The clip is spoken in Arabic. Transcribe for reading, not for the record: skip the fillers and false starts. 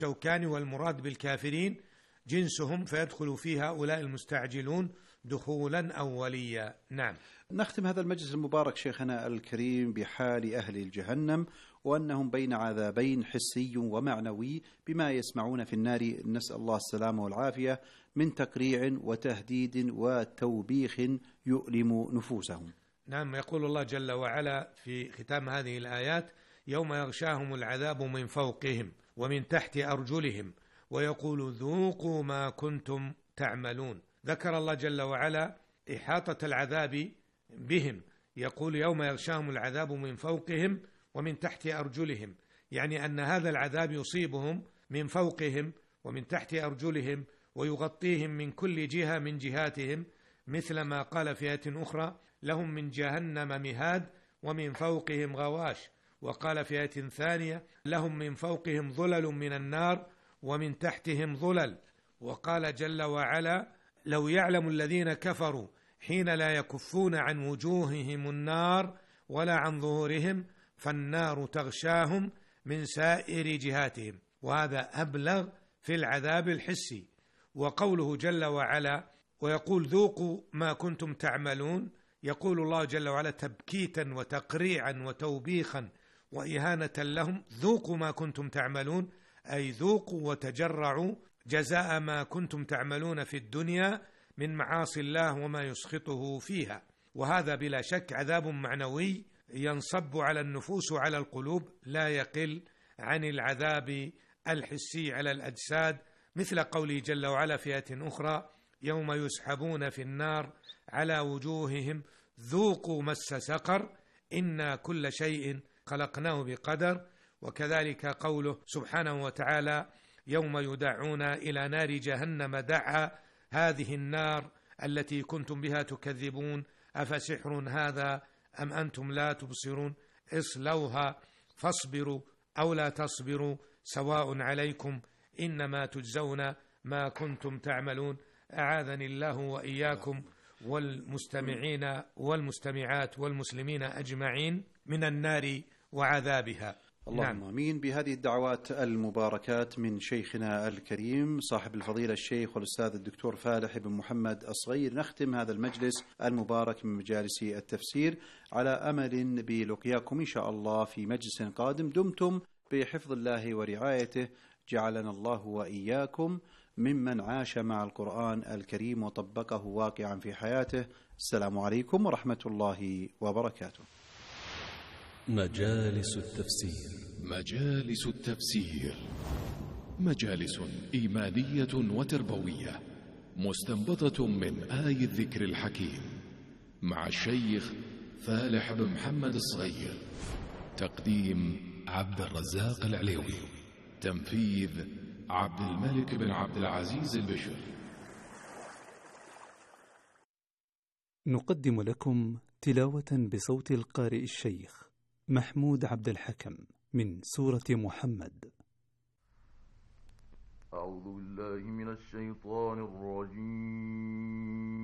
الشوكاني: والمراد بالكافرين جنسهم، فيدخل فيها هؤلاء المستعجلون دخولا أوليا. نعم. نختم هذا المجلس المبارك شيخنا الكريم بحال أهل الجهنم، وأنهم بين عذابين حسي ومعنوي بما يسمعون في النار، نسأل الله السلامة والعافية، من تقريع وتهديد وتوبيخ يؤلم نفوسهم. نعم. يقول الله جل وعلا في ختام هذه الآيات: يوم يغشاهم العذاب من فوقهم ومن تحت أرجلهم ويقول ذوقوا ما كنتم تعملون. ذكر الله جل وعلا إحاطة العذاب بهم، يقول يوم يغشاهم العذاب من فوقهم ومن تحت أرجلهم، يعني أن هذا العذاب يصيبهم من فوقهم ومن تحت أرجلهم ويغطيهم من كل جهة من جهاتهم، مثل ما قال في آية أخرى: لهم من جهنم مهاد ومن فوقهم غواش. وقال في آية ثانية: لهم من فوقهم ظلل من النار ومن تحتهم ظلل. وقال جل وعلا: لو يعلم الذين كفروا حين لا يكفون عن وجوههم النار ولا عن ظهورهم فالنار تغشاهم من سائر جهاتهم. وهذا أبلغ في العذاب الحسي. وقوله جل وعلا: ويقول ذوقوا ما كنتم تعملون، يقول الله جل وعلا تبكيتا وتقريعا وتوبيخا وإهانة لهم: ذوقوا ما كنتم تعملون، أي ذوقوا وتجرعوا جزاء ما كنتم تعملون في الدنيا من معاصي الله وما يسخطه فيها. وهذا بلا شك عذاب معنوي ينصب على النفوس وعلى القلوب، لا يقل عن العذاب الحسي على الأجساد، مثل قوله جل وعلا في آية أخرى: يوم يسحبون في النار على وجوههم ذوقوا مس سقر إنا كل شيء خلقناه بقدر. وكذلك قوله سبحانه وتعالى: يوم يدعون إلى نار جهنم دعا هذه النار التي كنتم بها تكذبون أفسحر هذا أم أنتم لا تبصرون اصلوها فاصبروا أو لا تصبروا سواء عليكم إنما تجزون ما كنتم تعملون. أعاذني الله وإياكم والمستمعين والمستمعات والمسلمين أجمعين من النار وعذابها. اللهم آمين. بهذه الدعوات المباركات من شيخنا الكريم صاحب الفضيلة الشيخ والأستاذ الدكتور فالح بن محمد الصغير، نختم هذا المجلس المبارك من مجالس التفسير، على أمل بلقياكم إن شاء الله في مجلس قادم. دمتم بحفظ الله ورعايته، جعلنا الله وإياكم ممن عاش مع القرآن الكريم وطبقه واقعا في حياته. السلام عليكم ورحمة الله وبركاته. مجالس التفسير. مجالس التفسير مجالس إيمانية وتربوية مستنبطة من آي الذكر الحكيم، مع الشيخ فالح بن محمد الصغير. تقديم عبد الرزاق العليوي. تنفيذ عبد الملك بن عبد العزيز البشر. نقدم لكم تلاوة بصوت القارئ الشيخ محمود عبد الحكم من سورة محمد. أعوذ بالله من الشيطان الرجيم.